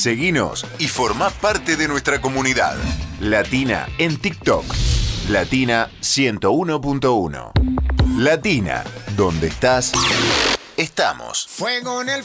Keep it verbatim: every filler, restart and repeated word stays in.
Seguinos y formá parte de nuestra comunidad. Latina en TikTok. Latina ciento uno punto uno. Latina, donde estás, estamos. Fuego en el